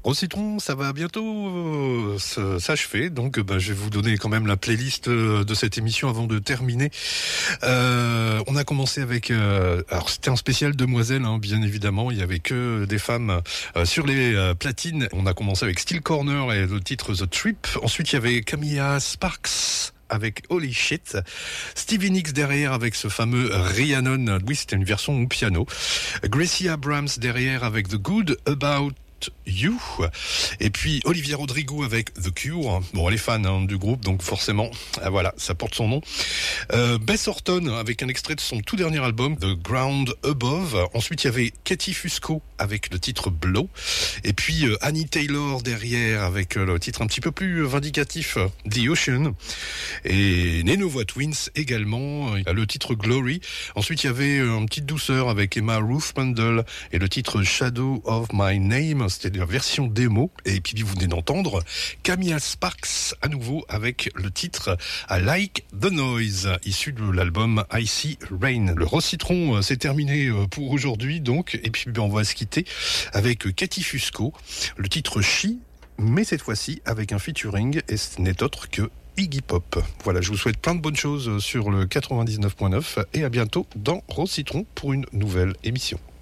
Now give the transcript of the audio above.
Rose Citron, ça va bientôt s'achever, donc je vais vous donner quand même la playlist de cette émission avant de terminer. On a commencé avec, alors c'était un spécial demoiselle, bien évidemment, il y avait que des femmes sur les platines. On a commencé avec Steel Corner et le titre The Trip. Ensuite il y avait Camilla Sparks avec Holy Shit, Stevie Nicks derrière avec ce fameux Rhiannon, oui c'était une version au piano, Gracie Abrams derrière avec The Good About You, et puis Olivia Rodrigo avec The Cure. Bon, elle est fan du groupe, donc forcément, voilà, ça porte son nom. Bess Orton avec un extrait de son tout dernier album, The Ground Above. Ensuite, il y avait Katie Fusco avec le titre Blow, et puis Annie Taylor derrière avec le titre un petit peu plus vindicatif, The Ocean, et Nenova Twins également, le titre Glory. Ensuite, il y avait une petite douceur avec Emma Ruth Mandel et le titre Shadow of My Name. C'était la version démo. Et puis vous venez d'entendre Camilla Sparks à nouveau avec le titre I Like the Noise, issu de l'album Icy Rain. Le Rose Citron, c'est terminé pour aujourd'hui donc. Et puis on va se quitter avec Katie Fusco, le titre She, mais cette fois-ci avec un featuring, et ce n'est autre que Iggy Pop. Voilà, je vous souhaite plein de bonnes choses sur le 99.9 et à bientôt dans Rose Citron pour une nouvelle émission.